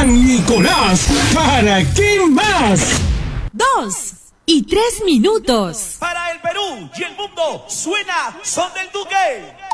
San Nicolás, ¿para qué más? 2 y 3 minutos. Para el Perú y el mundo suena Son del Duque.